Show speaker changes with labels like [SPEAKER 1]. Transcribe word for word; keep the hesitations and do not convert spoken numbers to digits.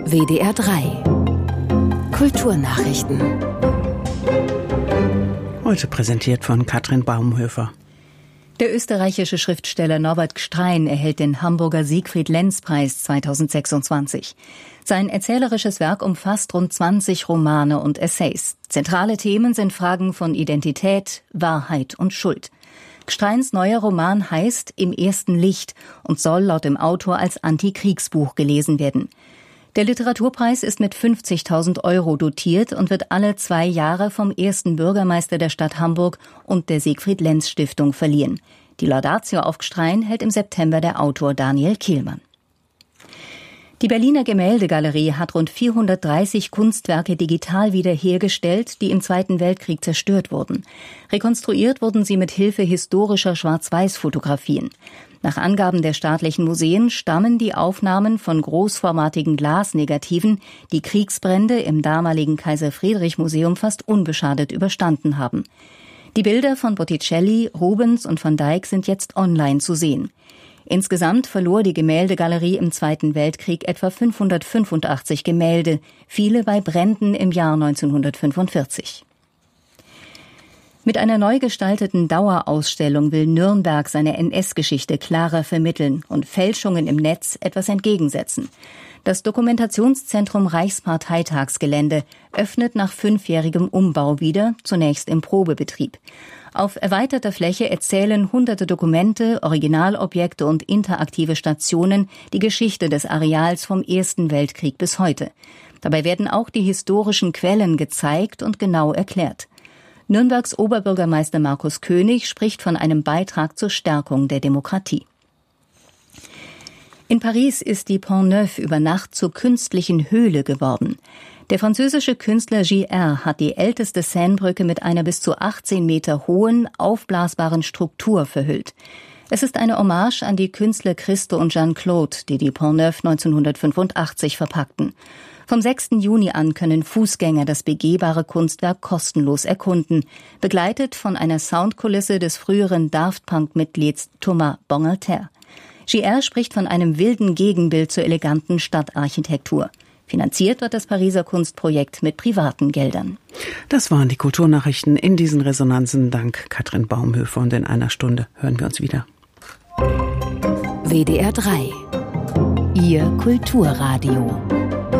[SPEAKER 1] W D R drei Kulturnachrichten.
[SPEAKER 2] Heute präsentiert von Katrin Baumhöfer.
[SPEAKER 3] Der österreichische Schriftsteller Norbert Gstrein erhält den Hamburger Siegfried-Lenz-Preis zweitausendsechsundzwanzig. Sein erzählerisches Werk umfasst rund zwanzig Romane und Essays. Zentrale Themen sind Fragen von Identität, Wahrheit und Schuld. Gstreins neuer Roman heißt »Im ersten Licht« und soll laut dem Autor als Antikriegsbuch gelesen werden. Der Literaturpreis ist mit fünfzigtausend Euro dotiert und wird alle zwei Jahre vom ersten Bürgermeister der Stadt Hamburg und der Siegfried-Lenz-Stiftung verliehen. Die Laudatio auf Gstrein hält im September der Autor Daniel Kehlmann. Die Berliner Gemäldegalerie hat rund vierhundertdreißig Kunstwerke digital wiederhergestellt, die im Zweiten Weltkrieg zerstört wurden. Rekonstruiert wurden sie mit Hilfe historischer Schwarz-Weiß-Fotografien. Nach Angaben der staatlichen Museen stammen die Aufnahmen von großformatigen Glasnegativen, die Kriegsbrände im damaligen Kaiser-Friedrich-Museum fast unbeschadet überstanden haben. Die Bilder von Botticelli, Rubens und Van Dyck sind jetzt online zu sehen. Insgesamt verlor die Gemäldegalerie im Zweiten Weltkrieg etwa fünfhundertfünfundachtzig Gemälde, viele bei Bränden im Jahr neunzehnhundertfünfundvierzig. Mit einer neu gestalteten Dauerausstellung will Nürnberg seine N S-Geschichte klarer vermitteln und Fälschungen im Netz etwas entgegensetzen. Das Dokumentationszentrum Reichsparteitagsgelände öffnet nach fünfjährigem Umbau wieder, zunächst im Probebetrieb. Auf erweiterter Fläche erzählen hunderte Dokumente, Originalobjekte und interaktive Stationen die Geschichte des Areals vom Ersten Weltkrieg bis heute. Dabei werden auch die historischen Quellen gezeigt und genau erklärt. Nürnbergs Oberbürgermeister Markus König spricht von einem Beitrag zur Stärkung der Demokratie. In Paris ist die Pont Neuf über Nacht zur künstlichen Höhle geworden. Der französische Künstler J R hat die älteste Seinebrücke mit einer bis zu achtzehn Meter hohen, aufblasbaren Struktur verhüllt. Es ist eine Hommage an die Künstler Christo und Jeanne-Claude, die die Pont Neuf neunzehnhundertfünfundachtzig verpackten. Vom sechsten Juni an können Fußgänger das begehbare Kunstwerk kostenlos erkunden, begleitet von einer Soundkulisse des früheren Daft-Punk-Mitglieds Thomas Bangalter. J R spricht von einem wilden Gegenbild zur eleganten Stadtarchitektur. Finanziert wird das Pariser Kunstprojekt mit privaten Geldern.
[SPEAKER 2] Das waren die Kulturnachrichten in diesen Resonanzen. Dank Katrin Baumhöfer, und in einer Stunde hören wir uns wieder.
[SPEAKER 1] W D R drei Ihr Kulturradio.